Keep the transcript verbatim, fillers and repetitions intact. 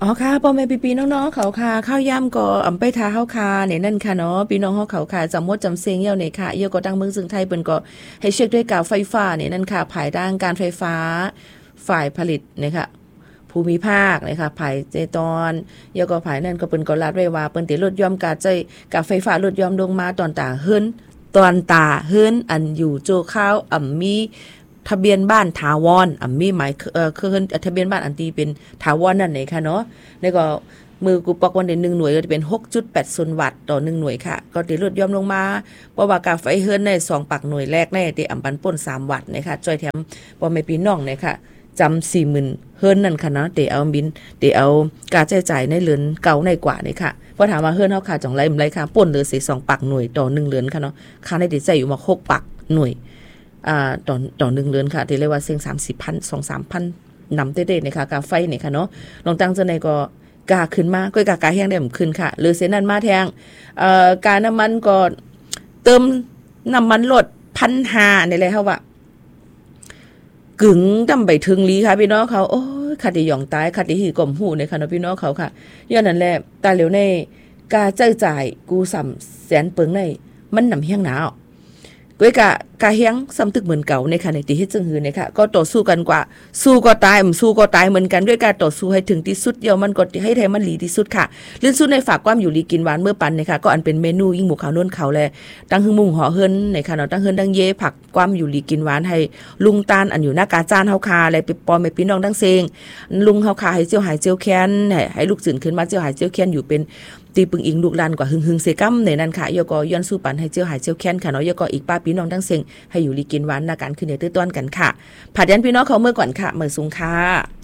อ๋อค่ะพ่อแม่พี่ๆน้องๆเขาค่ะข้าวย่ำก็อำไปทาเฮาค่ะเนี่ยนั่นค่ะเนาะพี่น้องเฮาเขาค่ะจำมดจำเซงเหี่ยวเนี่ยค่ะเหี่ยวก็ตั้งเมืองซึ่งไทยเปิ้นก็ให้เช็คด้วยกาวไฟฟ้าเนี่ยนั่นค่ะภายด้านการไฟฟ้าฝ่ายผลิตเนี่ยค่ะภูมิภาคนะคะภายเจตอนเหี่ยวก็ภายนั่นก็เปิ้นก็ลาดไว้ว่าเปิ้นสิลดย่อมการใช้กาวไฟฟ้าลดย่อมลงมาตอนตาเฮิรนตอนตาเฮิรนอันอยู่โจข้าวอ่ำมีทะเบียนบ้านถาวรอ่ะมีหมายเอ่อคือทะเบียนบ้านอันที่เป็นถาวรนั่นเองค่ะเนาะแล้วก็มือกูปอกวันเดือนหนึ่งหน่วยก็จะเป็น หกจุดแปดศูนย์ วัตต์ต่อหนึ่งหน่วยค่ะก็จะลดย่อมลงมาเพราะว่ากาไฟเฮิรนในสองปักหน่วยแรกในที่อำปันป่นสามวัตต์นะคะจ้อยแถมบ่แม่พี่น้องเนี่ยค่ะจำ สี่หมื่น เฮิรนนั่นค่ะเนาะเตเอาบินเตเอาการใช้จ่ายในเหรือนเก่าในกว่านี่ค่ะพอถามว่าเฮิรนเฮาค่ะจังไรบ่ไรค่ะป่นเหลือสิสองปักหน่วยต่อหนึ่งเหรือนค่ะเนาะค่าได้ใช้อยู่มาหกปักหน่วยอ่าต่อต่อหนึ่งเดือนค่ะที่เรียกว่าเสียง สามสิบพัน สองถึงสามพัน นำเต้ๆนะคะกาไฟนี่ค่ะเนาะลองตั้งจังได๋ก็กาขึ้นมาก็กากาแห้งได้มันขึ้นค่ะหรือเส้นนั้นมาแทงเอ่อการน้ำมันก็เติมน้ำมันลด หนึ่งพันห้าร้อย นี่แหละเฮาว่ากึ๋งดำไปถึงลีค่ะพี่น้องเขาโอ้ยคัดได้หย่องตายคัดได้หีก่มหูในค่ะเนาะพี่น้องเขาค่ะย้อนนั้นแหละตาเหลียวในกาใช้จ่ายกูซ้ำแสนเปิงในมันนำเฮียงหนาวก้อยกะกะเฮียงซ้ำตึกเหมือนเก่าในค่ะในที่เฮ็ดจังหือเนี่ยค่ะก็ต่อสู้กันกว่าสู้ก็ตายมสู้ก็ตายเหมือนกันด้วยการต่อสู้ให้ถึงที่สุดเดียวมันก็ให้แท้มันหลีที่สุดค่ะลื่นสุดในฝากความอยู่ลีกินหวานเมื่อปันเนี่ยค่ะก็อันเป็นเมนูยิ่งหมูขาวนวลเขาแลตั้งหึงมุงห่อเฮิรนในค่ะเนาะตั้งเฮิรนตั้งเย่ผักความอยู่ลีกินหวานให้ลุงตาลอันอยู่หน้ากาจานเฮาคาอะไรไปปอแม่พี่น้องทั้งเซงลุงเฮาคาให้เจียวหายเจียวแค้นให้ให้ลูกตื่นขึ้นมาเจียวหายเจียวแค้นอยู่เป็นตีปึงอิงลูกหลานกว่าหึงๆเสกัมในนั้นค่ะยก็ย้อนสู้ปันให้เจียวหายเจียวแค้นค่ะเนาะยก็อีกป้าพี่น้องทั้งเซงให้อยู่ลีกินหวานนาการขึ้นในตื้อต้อนกันค่ะผัดยันพี่น้องเขาเมื่อก่อนค่ะเมื่อสูงค่ะ